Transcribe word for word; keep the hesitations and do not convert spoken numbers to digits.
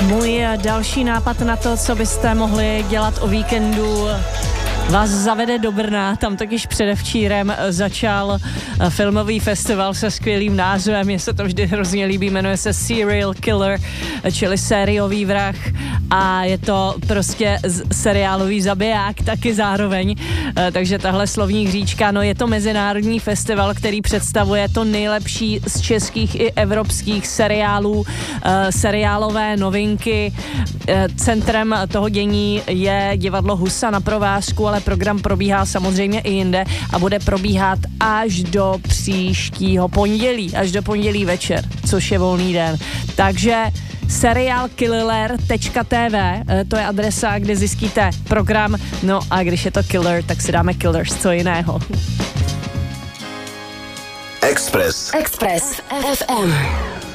Můj další nápad na to, co byste mohli dělat o víkendu, vás zavede do Brna. Tam totiž předevčírem začal filmový festival se skvělým názvem. Mně se to vždy hrozně líbí, jmenuje se Serial Killer, čili sériový vrah, a je to prostě seriálový zabiják taky zároveň. Takže tahle slovní hříčka, no je to mezinárodní festival, který představuje to nejlepší z českých i evropských seriálů, seriálové novinky. Centrem toho dění je divadlo Husa na Provázku, ale program probíhá samozřejmě i jinde a bude probíhat až do příštího pondělí, až do pondělí večer, což je volný den. Takže serial killer tečka té vé, to je adresa, kde zjistíte program, no a když je to killer, tak si dáme Killers, co jiného. Express. Express F M.